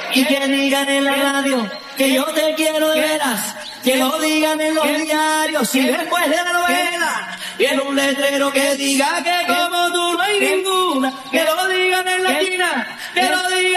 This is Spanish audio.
Y que digan en la radio que yo te quiero de veras. Que lo digan en los diarios y después de la novela. Y en un letrero que diga que como tú